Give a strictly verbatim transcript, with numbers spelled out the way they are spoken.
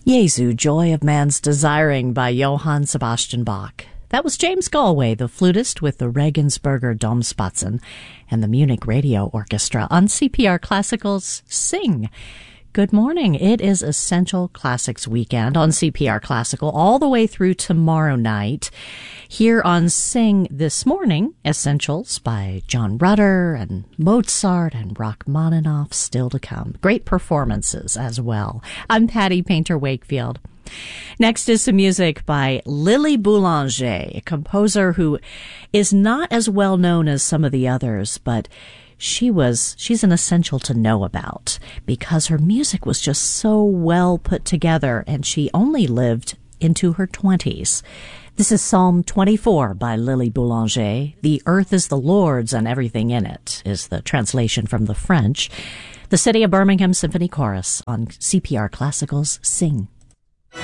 Jesu, Joy of Man's Desiring by Johann Sebastian Bach. That was James Galway, the flutist with the Regensburger Domspatzen and the Munich Radio Orchestra on C P R Classical's Sing. Good morning. It is Essential Classics weekend on C P R Classical all the way through tomorrow night. Here on Sing this morning, Essentials by John Rutter and Mozart and Rachmaninoff still to come. Great performances as well. I'm Patty Painter-Wakefield. Next is some music by Lily Boulanger, a composer who is not as well known as some of the others, but She was, she's an essential to know about because her music was just so well put together and she only lived into her twenties. This is Psalm twenty-four by Lily Boulanger. The earth is the Lord's and everything in it is the translation from the French. The City of Birmingham Symphony Chorus on C P R Classical's Sing.